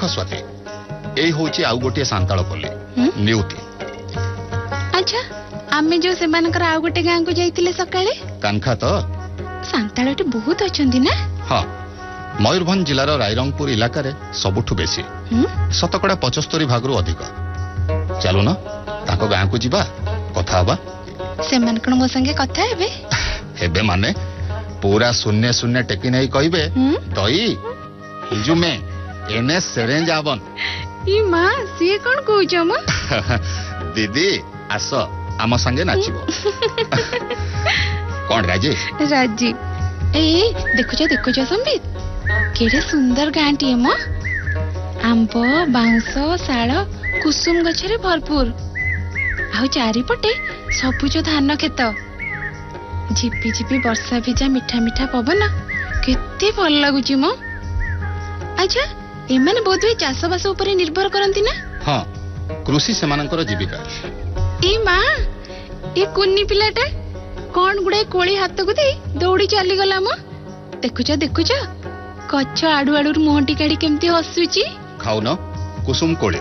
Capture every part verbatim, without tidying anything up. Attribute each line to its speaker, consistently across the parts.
Speaker 1: स्वाति एई होची आउ गोटे सांताळ पल्ली निउति।
Speaker 2: अच्छा आमे जो सेमानकर आउ गोटे गां को जाइतिले सकाळे
Speaker 1: कानखा तो
Speaker 2: सांताळटी बहुत अछंदी ना।
Speaker 1: हां मयूरभंज जिलार रायरंगपुर इलाका रे सबुठु बेसी शतकड़ा पचहत्तर भाग रु अधिक। चलो ना ताको गां को जिबा कथा हबा।
Speaker 2: सेमान कोन मो संगे कथा हेबे
Speaker 1: हेबे माने पूरा शून्य शून्य टेकी नहीं कहबे दई हिजु में एने सेरेंज आवन।
Speaker 2: ई मां से कोन कहउछ म
Speaker 1: दीदी आस आम संगे नाचिबो। कोन राजी
Speaker 2: राजी। ए देखुछ देखुछ संबित केडे सुंदर गांटी म आंब बांस साळ कुसुम गछरे भरपूर आउ चारिपटे सबुज धान खेत झिपी झिपी वर्षा भिजा मिठा मिठा पवन केते भल लागुची म। अच्छा एमाने बोधवे चाष बास ऊपर निर्भर करंती ना।
Speaker 1: हां कृषि सेमानकर जीविका।
Speaker 2: ए मां ए कुन्नी पिलाटा कोन गुडे कोळी हाथ को दे दौड़ी चली गला म। देखुछ देखुछ कच्छ आडू आडू मोहटी काडी केमती हसुची।
Speaker 1: खाउ न कुसुम कोळे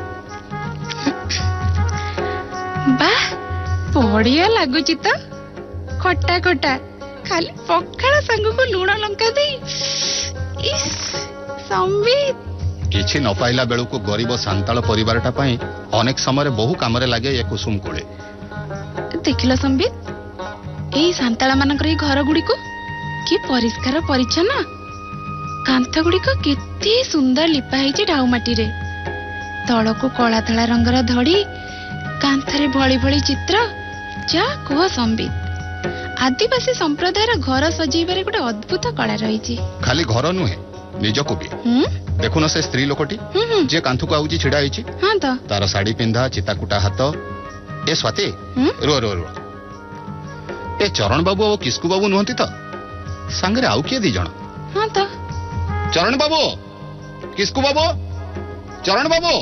Speaker 2: वाह बढ़िया लागुची तो खट्टा खट्टा खाली पखाड़ संग को लूण लंका दे इस संबित
Speaker 1: किछि न पाइला बेलू को गरीब सांताळ परिवारटा पई अनेक समय बहु कामरे लागे ये कुसुम कोळे।
Speaker 2: देखिलो संबित एई सांताळ मानकर ए घर गुडी को कि परिष्कार परिच्छन्न कांथ गुडी को केते सुंदर लिपा हेची ढाउ माटी रे तळ को कळा धळा रंगर धड़ी कांथरे भली भली चित्र जा कह संबित आदिवासी संप्रदायर घर सजेबारे गोटे अद्भुत कला रही।
Speaker 1: खाली घर नुहे निजको भी देखुन से स्त्री लोकटी जे कांथु को आउची छिडा आइची।
Speaker 2: हां तो
Speaker 1: तार साड़ी पिंधा चिताकुटा हाथ ए स्वाति रो रो रो ए चरण बाबू और किस्कू बाबू नुहंती तो संगरे आउ के दी जण।
Speaker 2: हां तो
Speaker 1: चरण बाबू किस्कू बाबू चरण बाबू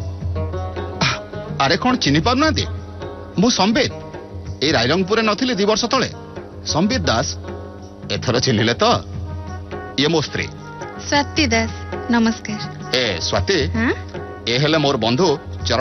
Speaker 1: अरे कौन चिन्ह पार ना मु संबित ए रायरंगपुर नथिले दी वर्ष तले संबित दास एथर चिन्हिले तो ये मो स्त्री
Speaker 2: स्वाति दास नमस्कार।
Speaker 1: ए स्वाति
Speaker 2: हां
Speaker 1: ए हेले मोर बंधु